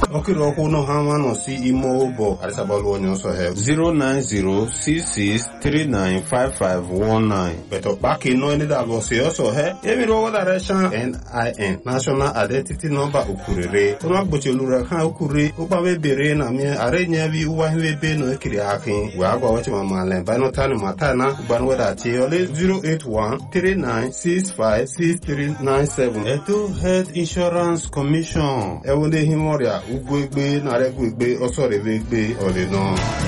okiri okwu no ha no si imo obo arisabalu onyo so he 09066395519 beto baki no ni da lo se so he emiro wo direction NIN National Identity Number ukurere ona gbochelu kan ukure ugba we bere na mi arenya bi uwa we be no ekiri akin we agwa wachi mama len ba no tani matana ugba no da ti ole 08139656397 Edo Health Insurance Commission ewonde himoria ugwegbe na regwegbe osore vegbe ole no